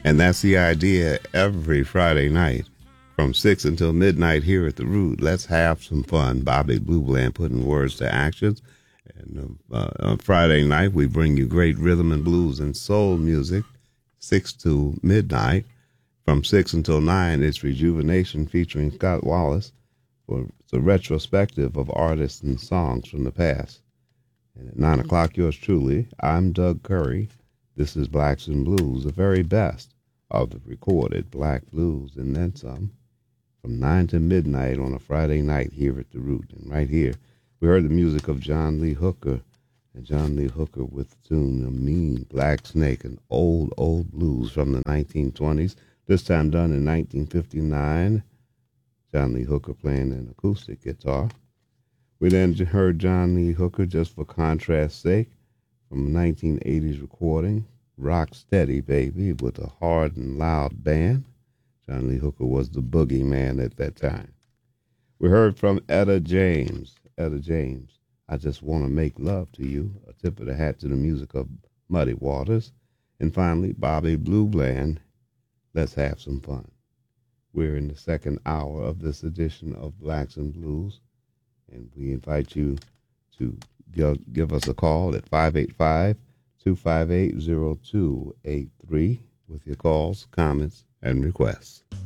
And that's the idea every Friday night from 6 until midnight here at the Root. Let's have some fun. Bobby Blue Bland putting words to actions. And on Friday night, we bring you great rhythm and blues and soul music, 6 to midnight. From 6 until 9, it's Rejuvenation featuring Scott Wallace. It's a retrospective of artists and songs from the past. And at 9 o'clock, yours truly, I'm Doug Curry. This is Blacks and Blues, the very best of the recorded black blues and then some. From 9 to midnight on a Friday night here at the Root. And right here, we heard the music of John Lee Hooker. And John Lee Hooker with the tune of Mean Black Snake, an old blues from the 1920s. This time done in 1959. John Lee Hooker playing an acoustic guitar. We then heard John Lee Hooker, just for contrast's sake, from a 1980s recording, Rock Steady Baby, with a hard and loud band. John Lee Hooker was the boogie man at that time. We heard from Etta James. Etta James, I Just Want to Make Love to You, a tip of the hat to the music of Muddy Waters. And finally, Bobby Blue Bland, Let's Have Some Fun. We're in the second hour of this edition of Blacks and Blues, and we invite you to give us a call at 585-258-0283 with your calls, comments, and requests.